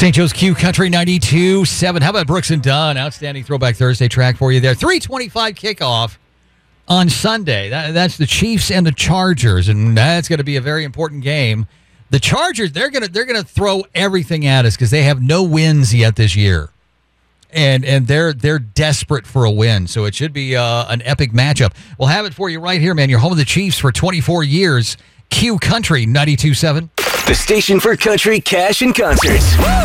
St. Joe's Q Country 92.7. How about Brooks and Dunn? Outstanding Throwback Thursday track for you there. 3:25 kickoff on Sunday. That's the Chiefs and the Chargers, and that's going to be a very important game. The Chargers, they're gonna throw everything at us because they have no wins yet this year, and they're desperate for a win. So it should be an epic matchup. We'll have it for you right here, man. You're home of the Chiefs for 24 years. Q Country 92.7. The station for country, cash, and concerts.